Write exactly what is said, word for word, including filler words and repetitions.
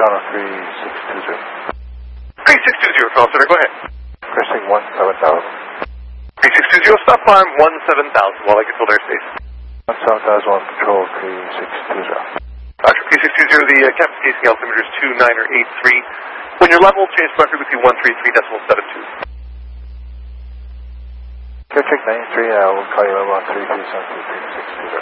Toronto three six two zero. three six two zero, Toronto Center, go ahead. Cresting one seven thousand. three six two zero, stop climb one seven thousand while I control airspace. one seven thousand one, control three six two zero. Roger, three six two zero, the uh, captain casing altimeter is two niner eight three. When you're level, change to frequency one three three decimal seven two. Patrick ninety-three, uh, we'll call you level on three three seven two three six two zero.